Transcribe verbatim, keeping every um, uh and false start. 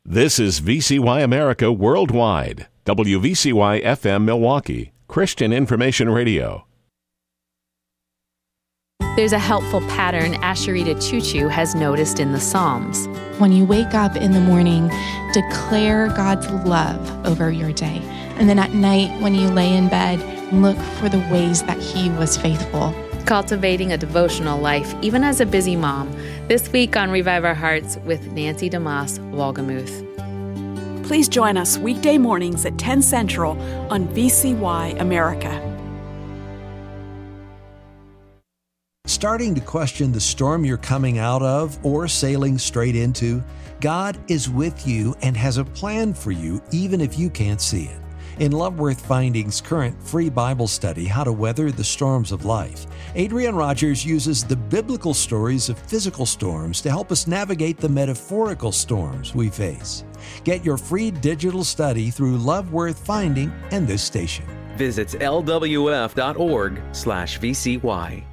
This is V C Y America Worldwide, W V C Y F M Milwaukee, Christian Information Radio. There's a helpful pattern Asheritah Choo-Choo has noticed in the Psalms. When you wake up in the morning, declare God's love over your day. And then at night, when you lay in bed, look for the ways that He was faithful. Cultivating a devotional life, even as a busy mom. This week on Revive Our Hearts with Nancy DeMoss Wolgemuth. Please join us weekday mornings at ten Central on V C Y America. Starting to question the storm you're coming out of or sailing straight into? God is with you and has a plan for you even if you can't see it. In Love Worth Finding's current free Bible study, How to Weather the Storms of Life, Adrian Rogers uses the biblical stories of physical storms to help us navigate the metaphorical storms we face. Get your free digital study through Love Worth Finding and this station. Visit L W F dot org slash V C Y.